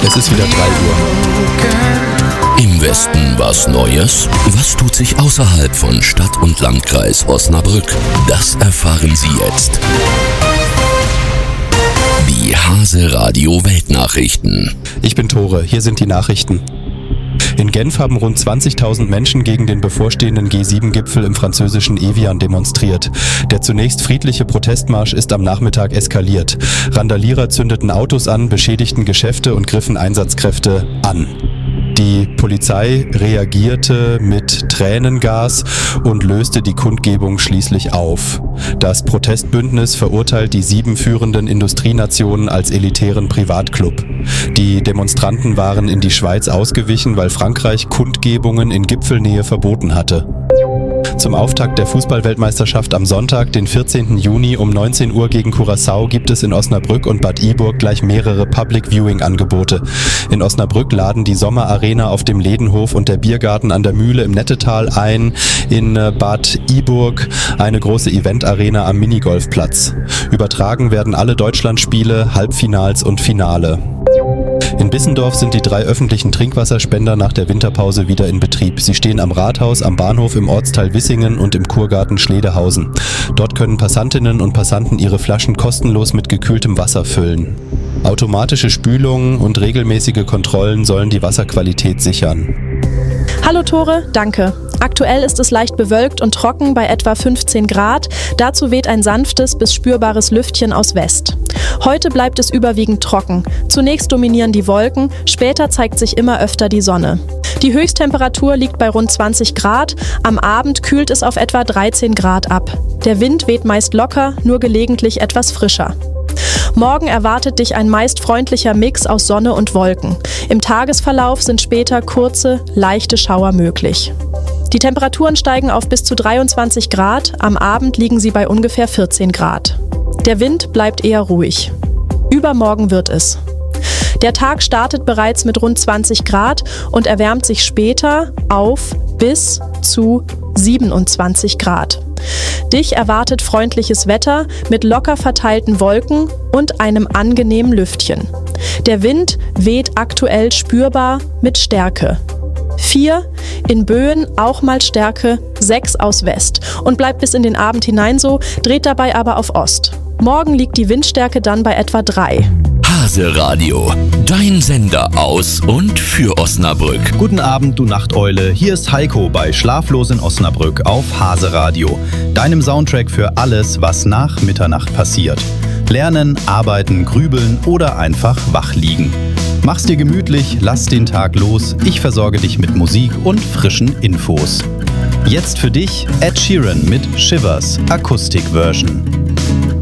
Es ist wieder 3 Uhr. Im Westen was Neues? Was tut sich außerhalb von Stadt und Landkreis Osnabrück? Das erfahren Sie jetzt. Die Hase Radio Weltnachrichten. Ich bin Tore, hier sind die Nachrichten. In Genf haben rund 20.000 Menschen gegen den bevorstehenden G7-Gipfel im französischen Evian demonstriert. Der zunächst friedliche Protestmarsch ist am Nachmittag eskaliert. Randalierer zündeten Autos an, beschädigten Geschäfte und griffen Einsatzkräfte an. Die Polizei reagierte mit Tränengas und löste die Kundgebung schließlich auf. Das Protestbündnis verurteilt die 7 führenden Industrienationen als elitären Privatclub. Die Demonstranten waren in die Schweiz ausgewichen, weil Frankreich Kundgebungen in Gipfelnähe verboten hatte. Zum Auftakt der Fußball-Weltmeisterschaft am Sonntag, den 14. Juni um 19 Uhr gegen Curaçao, gibt es in Osnabrück und Bad Iburg gleich mehrere Public-Viewing-Angebote. In Osnabrück laden die Sommerarena auf dem Ledenhof und der Biergarten an der Mühle im Nettetal ein, in Bad Iburg eine große Eventarena am Minigolfplatz. Übertragen werden alle Deutschlandspiele, Halbfinals und Finale. In Bissendorf sind die 3 öffentlichen Trinkwasserspender nach der Winterpause wieder in Betrieb. Sie stehen am Rathaus, am Bahnhof im Ortsteil Wissingen und im Kurgarten Schledehausen. Dort können Passantinnen und Passanten ihre Flaschen kostenlos mit gekühltem Wasser füllen. Automatische Spülungen und regelmäßige Kontrollen sollen die Wasserqualität sichern. Hallo Tore, danke. Aktuell ist es leicht bewölkt und trocken bei etwa 15 Grad. Dazu weht ein sanftes bis spürbares Lüftchen aus West. Heute bleibt es überwiegend trocken. Zunächst dominieren die Wolken, später zeigt sich immer öfter die Sonne. Die Höchsttemperatur liegt bei rund 20 Grad, am Abend kühlt es auf etwa 13 Grad ab. Der Wind weht meist locker, nur gelegentlich etwas frischer. Morgen erwartet dich ein meist freundlicher Mix aus Sonne und Wolken. Im Tagesverlauf sind später kurze, leichte Schauer möglich. Die Temperaturen steigen auf bis zu 23 Grad, am Abend liegen sie bei ungefähr 14 Grad. Der Wind bleibt eher ruhig. Übermorgen wird es. Der Tag startet bereits mit rund 20 Grad und erwärmt sich später auf bis zu 27 Grad. Dich erwartet freundliches Wetter mit locker verteilten Wolken und einem angenehmen Lüftchen. Der Wind weht aktuell spürbar mit Stärke 4, in Böen auch mal Stärke 6 aus West und bleibt bis in den Abend hinein so, dreht dabei aber auf Ost. Morgen liegt die Windstärke dann bei etwa 3. Hase Radio, dein Sender aus und für Osnabrück. Guten Abend, du Nachteule. Hier ist Heiko bei Schlaflos in Osnabrück auf Hase Radio, deinem Soundtrack für alles, was nach Mitternacht passiert. Lernen, arbeiten, grübeln oder einfach wach liegen. Mach's dir gemütlich, lass den Tag los. Ich versorge dich mit Musik und frischen Infos. Jetzt für dich Ed Sheeran mit Shivers, Akustikversion.